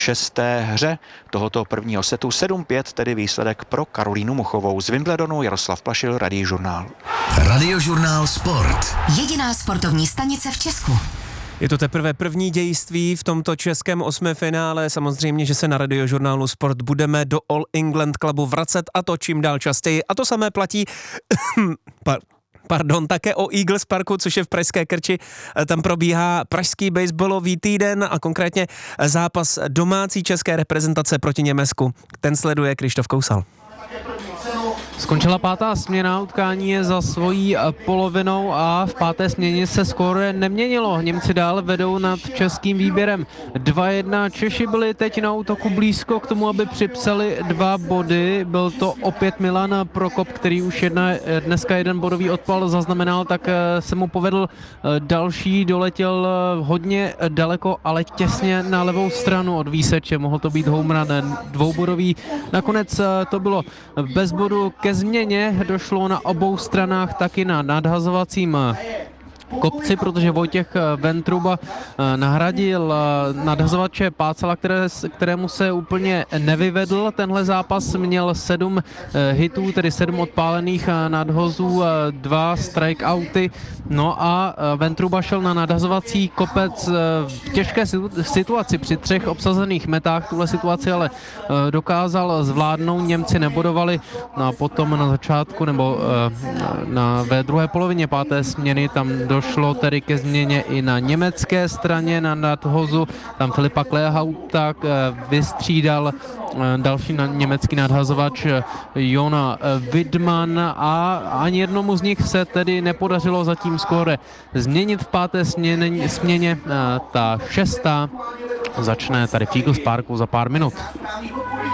šesté hře tohoto prvního setu 7-5, tedy výsledek pro Karolínu Muchovou. Z Wimbledonu Jaroslav Plašil, Radiožurnál. Radiožurnál Sport. Jediná sportovní stanice v Česku. Je to teprve první dějství v tomto českém osmifinále. Samozřejmě, že se na Radiožurnálu Sport budeme do All England Clubu vracet, a to čím dál častěji. A to samé platí také o Eagles Parku, což je v Pražské Krči. Tam probíhá pražský baseballový týden a konkrétně zápas domácí české reprezentace proti Německu. Ten sleduje Krištof Kousal. Skončila pátá směna, utkání je za svojí polovinou a v páté směně se skóre neměnilo. Němci dál vedou nad českým výběrem 2-1. Češi byli teď na útoku blízko k tomu, aby připsali 2 body. Byl to opět Milan Prokop, který už dneska jeden bodový odpal zaznamenal, tak se mu povedl další, doletěl hodně daleko, ale těsně na levou stranu od výseče. Mohl to být home run dvoubodový. Nakonec to bylo bez bodu. Ke změně došlo na obou stranách taky na nadhazovacím kopci, protože Vojtěch Ventruba nahradil nadhazovače Pácela, kterému se úplně nevyvedl. Tenhle zápas měl 7 hitů, tedy 7 odpálených nadhozů, 2 strikeouty. No a Ventruba šel na nadhazovací kopec v těžké situaci při 3 obsazených metách. Tuhle situaci ale dokázal zvládnout, Němci nebodovali. No a potom na začátku nebo ve druhé polovině páté směny tam došlo tedy ke změně i na německé straně, na nadhozu. Tam Filipa Klehauta vystřídal další německý nadhazovač Jona Widmann a ani jednomu z nich se tedy nepodařilo zatím skóre změnit v páté směně. Ta šestá začne tady v Eagles Parku za pár minut.